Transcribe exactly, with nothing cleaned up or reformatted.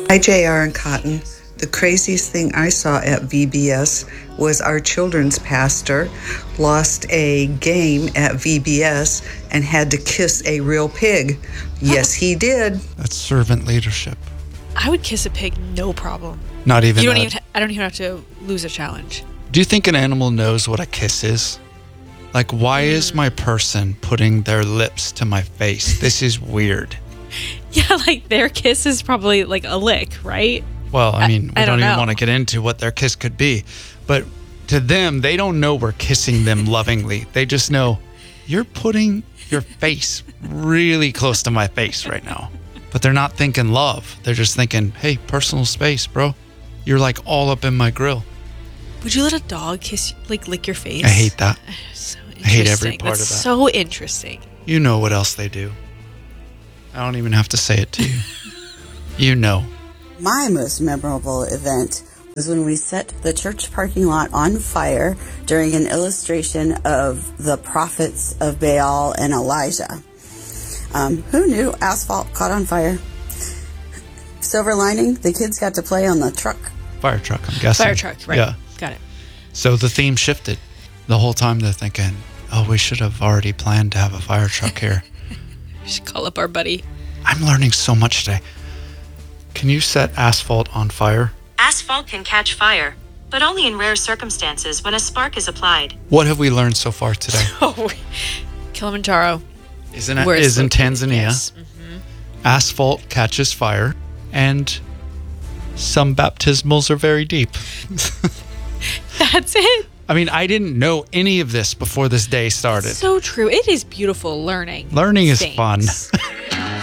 Hi, J R and Cotton. The craziest thing I saw at V B S was our children's pastor lost a game at V B S and had to kiss a real pig. Yes, he did. That's servant leadership. I would kiss a pig, no problem. Not even You don't that. even. I don't even have to lose a challenge. Do you think an animal knows what a kiss is? Like, why mm. is my person putting their lips to my face? This is weird. Yeah, like their kiss is probably like a lick, right? Well, I mean, we I don't, don't even know. want to get into what their kiss could be. But to them, they don't know we're kissing them lovingly. They just know you're putting your face really close to my face right now. But they're not thinking love. They're just thinking, hey, personal space, bro. You're like all up in my grill. Would you let a dog kiss, like lick your face? I hate that. So I hate every interesting. part That's of that. so interesting. You know what else they do. I don't even have to say it to you. You know. My most memorable event was when we set the church parking lot on fire during an illustration of the prophets of Baal and Elijah. Um, who knew asphalt caught on fire? Silver lining, the kids got to play on the truck. Fire truck, I'm guessing. Fire truck, right. Yeah. Got it. So the theme shifted. The whole time they're thinking, oh, we should have already planned to have a fire truck here. We should call up our buddy. I'm learning so much today. Can you set asphalt on fire? Asphalt can catch fire, but only in rare circumstances when a spark is applied. What have we learned so far today? Oh, Kilimanjaro. Isn't it, Where is in it's located, Tanzania. yes. Mm-hmm. Asphalt catches fire, and some baptismals are very deep. That's it. I mean, I didn't know any of this before this day started. So true. It is beautiful learning. Learning is things. fun.